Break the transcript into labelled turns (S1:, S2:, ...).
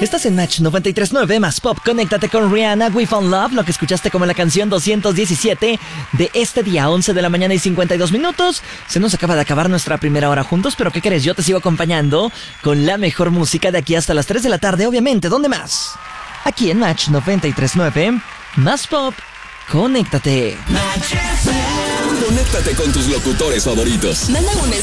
S1: Estás en Match 93.9 más pop. Conéctate con Rihanna, We Found Love, lo que escuchaste como la canción 217 de este día, 11 de la mañana y 52 minutos. Se nos acaba de acabar nuestra primera hora juntos, pero ¿qué crees? Yo te sigo acompañando con la mejor música de aquí hasta las 3 de la tarde, obviamente. ¿Dónde más? Aquí en Match 93.9 más pop. Conéctate.
S2: Conéctate con tus locutores favoritos.
S3: Manda un